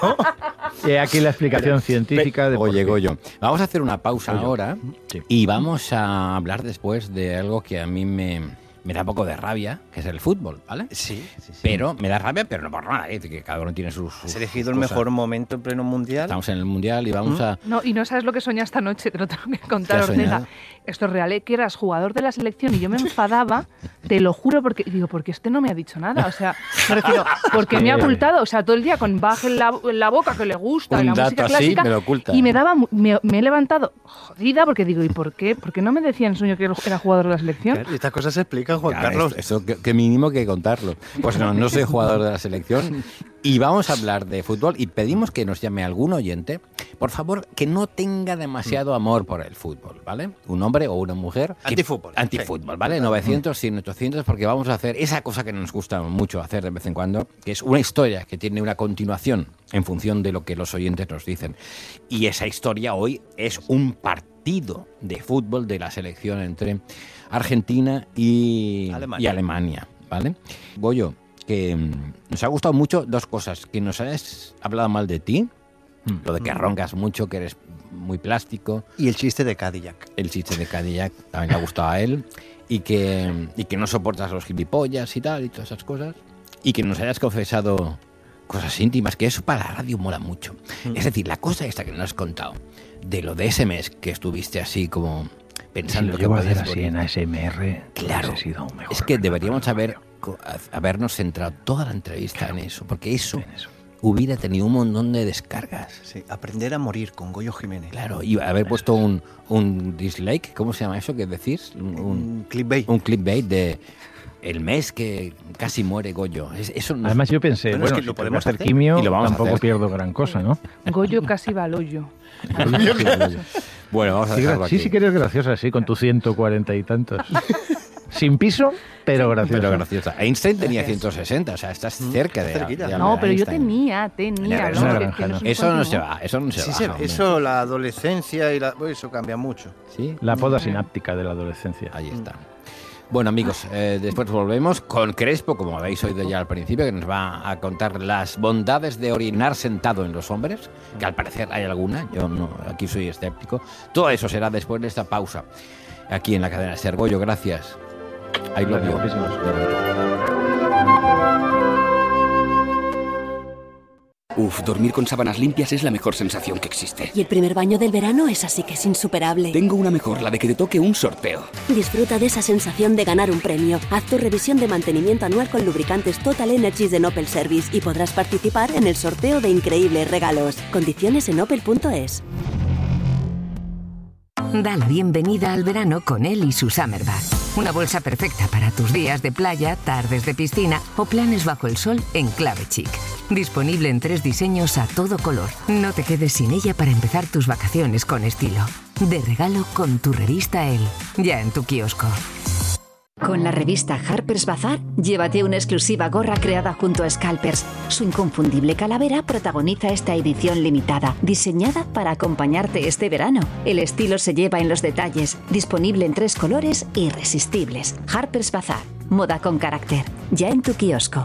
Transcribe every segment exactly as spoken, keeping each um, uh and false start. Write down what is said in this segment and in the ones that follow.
Y aquí la explicación científica de Oye, Goyo, vamos a hacer una pausa Goyo. ahora Sí. y vamos a hablar después de algo que a mí me, me da un poco de rabia, que es el fútbol, ¿vale? Sí, sí, sí. Pero me da rabia, pero no por nada, ¿eh? Que cada uno tiene sus, sus Has elegido el cosas. mejor momento en pleno mundial. Estamos en el Mundial y vamos ¿Mm? a... No, y no sabes lo que soñé esta noche, te lo tengo que ¿Qué contar, has Ornella. soñado? Esto es real, ¿eh? Que eras jugador de la selección y yo me enfadaba, te lo juro, porque digo, porque este no me ha dicho nada. O sea, me refiero, porque me ha ocultado, o sea, todo el día con baje en la, en la boca que le gusta, Un y la dato música así clásica. me lo oculta. Y me daba, mu- me, me he levantado jodida porque digo, ¿y por qué? ¿Por qué no me decía en sueño que era jugador de la selección? Claro, estas cosas se explican, Juan Claro, Carlos. Eso, eso que, que mínimo que contarlo. Pues no, no soy jugador de la selección y vamos a hablar de fútbol y pedimos que nos llame algún oyente, por favor, que no tenga demasiado amor por el fútbol, ¿vale? Un hombre o una mujer. que- Antifútbol. Antifútbol, ¿vale? novecientos, cien, ochocientos, porque vamos a hacer esa cosa que nos gusta mucho hacer de vez en cuando, que es una historia que tiene una continuación en función de lo que los oyentes nos dicen. Y esa historia hoy es un partido de fútbol de la selección entre Argentina y Alemania. y Alemania, ¿vale? Goyo, que mm, nos ha gustado mucho dos cosas, que nos has hablado mal de ti, lo de que roncas mucho, que eres muy plástico, Y el chiste de Cadillac. el chiste de Cadillac también le ha gustado a él, y que, y que no soportas los gilipollas y tal, y todas esas cosas, y que nos hayas confesado cosas íntimas, que eso para la radio mola mucho. Es decir, la cosa esta que nos has contado, de lo de ese mes que estuviste así como Si pensando lo que llevo a hacer podías así morir. en A S M R, Claro, hubiese sido un mejor es que regalo deberíamos para haber, Mario. co- habernos centrado toda la entrevista en eso, porque eso En eso. hubiera tenido un montón de descargas. Sí, aprender a morir con Goyo Jiménez. Claro, y haber puesto un, un dislike, ¿cómo se llama eso que decís? Un, un, Un clickbait. un clickbait de el mes que casi muere Goyo. Es- Eso no- Además yo pensé, Bueno, bueno, es que lo si podemos hacer hacer. quimio, Y lo vamos a tampoco hacer. pierdo gran cosa, ¿no? Goyo casi va al hoyo. Bueno, vamos a Sí, dejarlo gra- sí, aquí. sí que eres graciosa, sí, con tus ciento cuarenta y tantos. Sin piso, pero graciosa. Pero graciosa. Einstein tenía Gracias. ciento sesenta, o sea, estás cerca de, cerquita. de No, pero yo Einstein. tenía, tenía. Eso ¿no? no Que- era que no es un Eso no se continuo. va, eso no se Sí, baja, sí, hombre. eso, la adolescencia y la... Uy, eso cambia mucho. ¿Sí? La poda sináptica de la adolescencia. Ahí está. Bueno, amigos, eh, después volvemos con Crespo, como habéis oído ya al principio, que nos va a contar las bondades de orinar sentado en los hombres, que al parecer hay alguna, yo no, aquí soy escéptico. Todo eso será después de esta pausa, aquí en la cadena Ser. Goyo, gracias. Ahí lo vio. Gracias, guapísimos. Uf, dormir con sábanas limpias es la mejor sensación que existe. Y el primer baño del verano es así que es insuperable. Tengo una mejor, la de que te toque un sorteo. Disfruta de esa sensación de ganar un premio. Haz tu revisión de mantenimiento anual con lubricantes Total Energies de Opel Service y podrás participar en el sorteo de increíbles regalos. Condiciones en opel punto es. Da la bienvenida al verano con él y su Summer Bag. Una bolsa perfecta para tus días de playa, tardes de piscina o planes bajo el sol en clave chic. Disponible en tres diseños a todo color. No te quedes sin ella para empezar tus vacaciones con estilo. De regalo con tu revista Elle, ya en tu kiosco. Con la revista Harper's Bazaar, llévate una exclusiva gorra creada junto a Scalpers. Su inconfundible calavera protagoniza esta edición limitada, diseñada para acompañarte este verano. El estilo se lleva en los detalles, disponible en tres colores irresistibles. Harper's Bazaar, moda con carácter, ya en tu kiosco.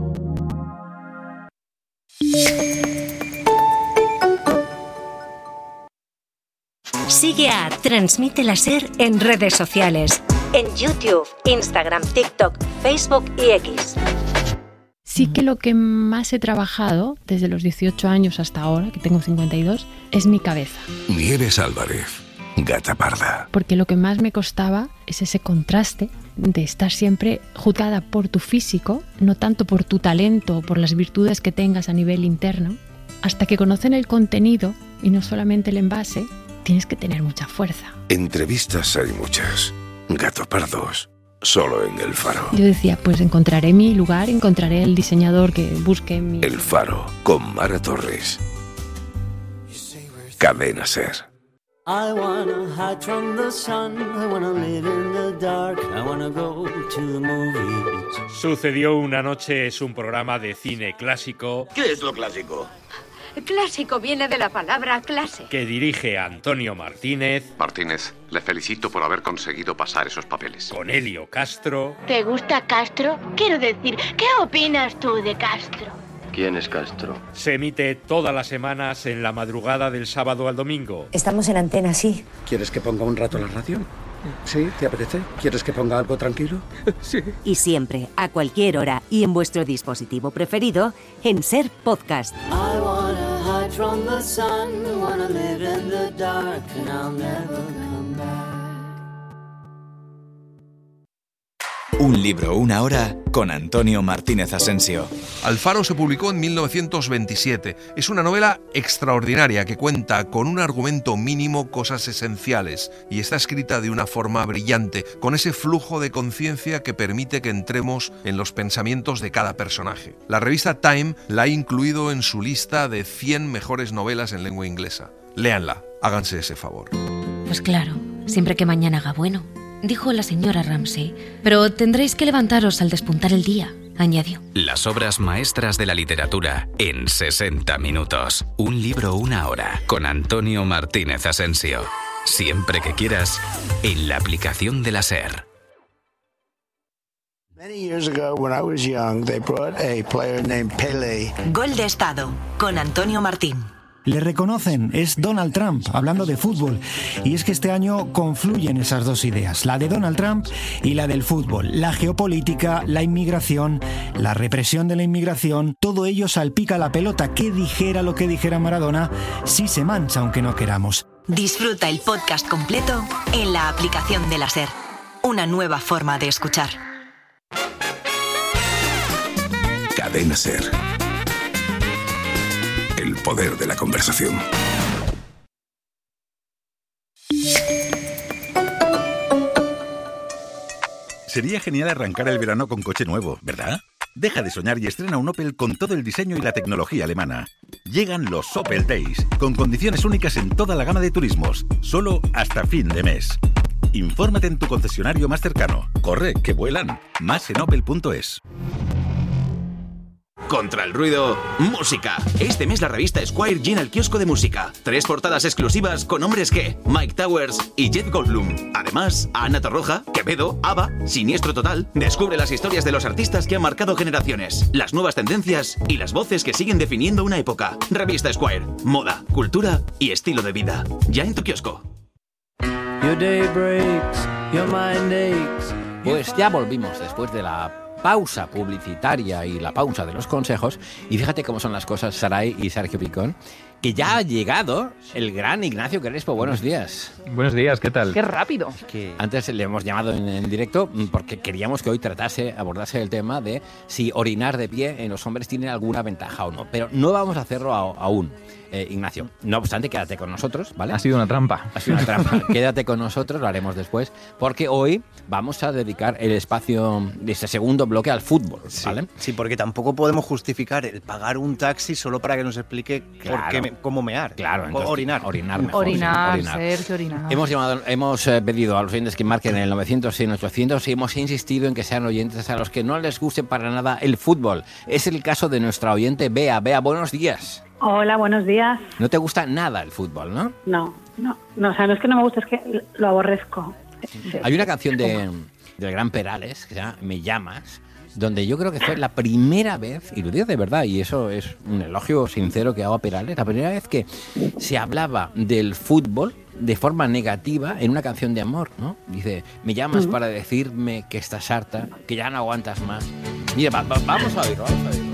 Sigue a Transmite la Ser en redes sociales. En YouTube, Instagram, TikTok, Facebook y X. Sí que lo que más he trabajado desde los dieciocho años hasta ahora, que tengo cincuenta y dos, es mi cabeza. Nieves Álvarez, Gata Parda. Porque lo que más me costaba es ese contraste de estar siempre juzgada por tu físico, no tanto por tu talento o por las virtudes que tengas a nivel interno. Hasta que conocen el contenido y no solamente el envase, tienes que tener mucha fuerza. Entrevistas hay muchas. Gato Pardos, solo en El Faro. Yo decía, pues encontraré mi lugar, encontraré el diseñador que busque mi... El Faro, con Mara Torres. Cadena Ser. I wanna hide from the sun, I wanna live in the dark, I wanna go to the movies. Sucedió una noche es un programa de cine clásico. ¿Qué es lo clásico? Clásico viene de la palabra clase. Que dirige Antonio Martínez. Martínez, le felicito por haber conseguido pasar esos papeles. Con Helio Castro. ¿Te gusta Castro? Quiero decir, ¿qué opinas tú de Castro? ¿Quién es Castro? Se emite todas las semanas en la madrugada del sábado al domingo. Estamos en antena, sí. ¿Quieres que ponga un rato la radio? ¿Sí? ¿Te apetece? ¿Quieres que ponga algo tranquilo? Sí. Y siempre, a cualquier hora y en vuestro dispositivo preferido, en Ser Podcast. I wanna hide from the sun, wanna live in the dark, and I'll never come back. Un libro, una hora, con Antonio Martínez Asensio. Alfaro se publicó en mil novecientos veintisiete. Es una novela extraordinaria que cuenta con un argumento mínimo cosas esenciales y está escrita de una forma brillante, con ese flujo de conciencia que permite que entremos en los pensamientos de cada personaje. La revista Time la ha incluido en su lista de cien mejores novelas en lengua inglesa. Léanla, háganse ese favor. Pues claro, siempre que mañana haga bueno, dijo la señora Ramsay, pero tendréis que levantaros al despuntar el día, añadió. Las obras maestras de la literatura en sesenta minutos. Un libro, una hora, con Antonio Martínez Asensio. Siempre que quieras, en la aplicación de la SER. Many years ago, when I was young, they brought a player named Pelé. Gol de Estado, con Antonio Martín. Le reconocen, es Donald Trump, hablando de fútbol. Y es que este año confluyen esas dos ideas, la de Donald Trump y la del fútbol. La geopolítica, la inmigración, la represión de la inmigración, todo ello salpica la pelota. Que dijera lo que dijera Maradona, sí se mancha aunque no queramos. Disfruta el podcast completo en la aplicación de la SER. Una nueva forma de escuchar. Cadena SER. El poder de la conversación. Sería genial arrancar el verano con coche nuevo, ¿verdad? Deja de soñar y estrena un Opel con todo el diseño y la tecnología alemana. Llegan los Opel Days, con condiciones únicas en toda la gama de turismos, solo hasta fin de mes. Infórmate en tu concesionario más cercano. Corre, que vuelan. Más en opel punto es. Contra el ruido, música. Este mes la revista Esquire llena el kiosco de música. Tres portadas exclusivas con hombres que Mike Towers y Jeff Goldblum. Además, Ana Torroja, Quevedo, ABBA, Siniestro Total. Descubre las historias de los artistas que han marcado generaciones, las nuevas tendencias y las voces que siguen definiendo una época. Revista Esquire. Moda, cultura y estilo de vida. Ya en tu kiosco. Your day breaks, your mind aches. Pues ya volvimos después de la pausa publicitaria y la pausa de los consejos, y fíjate cómo son las cosas, Saray y Sergio Picón, que ya ha llegado el gran Ignacio Crespo. Buenos días. Buenos días, ¿qué tal? ¡Qué rápido! Que antes le hemos llamado en, en directo porque queríamos que hoy tratase, abordase el tema de si orinar de pie en los hombres tiene alguna ventaja o no, pero no vamos a hacerlo a, aún. Eh, Ignacio, no obstante, quédate con nosotros, ¿vale? Ha sido una trampa. Ha sido una trampa. Quédate con nosotros, lo haremos después, porque hoy vamos a dedicar el espacio de este segundo bloque al fútbol, ¿vale? Sí, sí, porque tampoco podemos justificar el pagar un taxi solo para que nos explique Claro. por qué me- cómo mear. Claro, O entonces, orinar. Orinar mejor. Orinar, sí, orinar. Sergio, orinar. Hemos, llamado, hemos eh, pedido a los oyentes que marquen el novecientos seis ochocientos y hemos insistido en que sean oyentes a los que no les guste para nada el fútbol. Es el caso de nuestra oyente Bea. Bea, buenos días. Hola, buenos días. No te gusta nada el fútbol, ¿no? No, no, no, o sea, no es que no me guste, es que lo aborrezco. Hay una canción de, del gran Perales que se llama Me llamas, donde yo creo que fue la primera vez, y lo digo de verdad, y eso es un elogio sincero que hago a Perales, la primera vez que se hablaba del fútbol de forma negativa en una canción de amor, ¿no? Dice, me llamas Ujú. para decirme que estás harta, que ya no aguantas más. Mira, va- va- vamos a oírlo, vamos a oírlo.